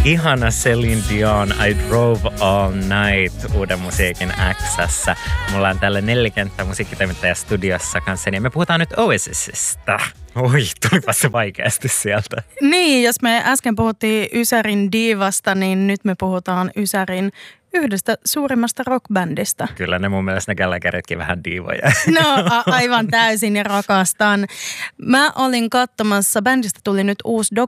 Ihana Celine Dion, I Drove All Night uuden musiikin X:ssä. Mulla on täällä nelikenttä musiikkitoimittaja studiossa kanssani ja me puhutaan nyt Oasisista. Oi, tulipa se vaikeasti sieltä. Niin, jos me äsken puhuttiin Ysärin diivasta, niin nyt me puhutaan Ysärin yhdestä suurimmasta rockbändistä. Kyllä ne mun mielestä ne Gallagheritkin vähän diivoja. No aivan täysin ja rakastan. Mä olin katsomassa, bändistä tuli nyt uusi